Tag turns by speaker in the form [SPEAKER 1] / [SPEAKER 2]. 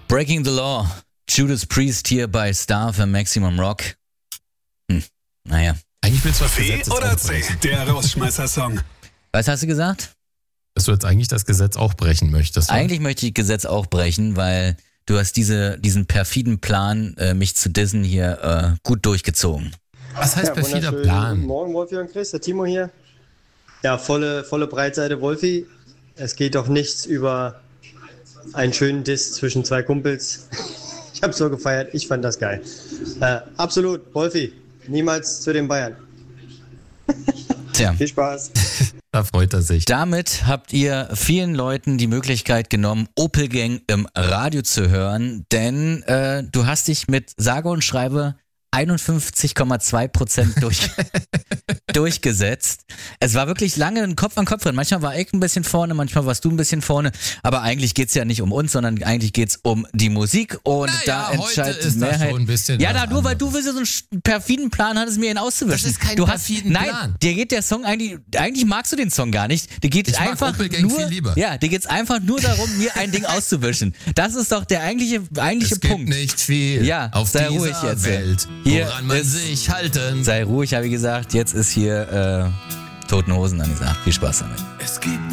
[SPEAKER 1] Breaking the Law. Judas Priest hier bei Star für Maximum Rock. Naja.
[SPEAKER 2] Eigentlich willst du das
[SPEAKER 3] B
[SPEAKER 2] Gesetz jetzt
[SPEAKER 3] oder
[SPEAKER 2] auch
[SPEAKER 3] C,
[SPEAKER 2] brechen.
[SPEAKER 3] der Rausschmeißer-Song?
[SPEAKER 1] Was hast du gesagt?
[SPEAKER 2] Dass du jetzt eigentlich das Gesetz auch brechen möchtest. Oder?
[SPEAKER 1] Eigentlich möchte ich Gesetz auch brechen, weil du hast diesen perfiden Plan, mich zu dissen, hier gut durchgezogen.
[SPEAKER 2] Was heißt perfider
[SPEAKER 4] wunderschönen
[SPEAKER 2] Plan?
[SPEAKER 4] Guten Morgen, Wolfi und Chris, der Timo hier. Ja, volle Breitseite, Wolfi. Es geht doch nichts über einen schönen Diss zwischen zwei Kumpels. Ich habe so gefeiert, ich fand das geil. Absolut, Wolfi, niemals zu den Bayern.
[SPEAKER 1] Tja.
[SPEAKER 4] Viel Spaß.
[SPEAKER 2] Da freut er sich.
[SPEAKER 1] Damit habt ihr vielen Leuten die Möglichkeit genommen, Opel Gang im Radio zu hören, denn du hast dich mit sage und schreibe 51,2% durchgesetzt. Es war wirklich lange ein Kopf an Kopf drin. Manchmal war ich ein bisschen vorne, manchmal warst du ein bisschen vorne. Aber eigentlich geht's ja nicht um uns, sondern eigentlich geht's um die Musik. Und da entscheidet die Mehrheit.
[SPEAKER 2] Schon ein bisschen
[SPEAKER 1] Ja, nur weil du so einen perfiden Plan hattest, mir ihn auszuwischen.
[SPEAKER 2] Das ist kein perfiden
[SPEAKER 1] Plan.
[SPEAKER 2] Nein,
[SPEAKER 1] dir geht der Song eigentlich magst du den Song gar nicht. Dir geht
[SPEAKER 2] ich mag
[SPEAKER 1] einfach
[SPEAKER 2] Opel Gang
[SPEAKER 1] nur,
[SPEAKER 2] viel lieber.
[SPEAKER 1] Ja, dir geht's einfach nur darum, mir ein Ding auszuwischen. Das ist doch der eigentliche
[SPEAKER 2] es
[SPEAKER 1] Punkt.
[SPEAKER 2] gibt nicht viel auf
[SPEAKER 1] sei
[SPEAKER 2] dieser
[SPEAKER 1] ruhig jetzt.
[SPEAKER 2] Welt,
[SPEAKER 1] Hier
[SPEAKER 2] woran man sich halten.
[SPEAKER 1] Sei ruhig, habe ich gesagt. Jetzt ist hier Toten Hosen angesagt. Viel Spaß damit.
[SPEAKER 3] Es gibt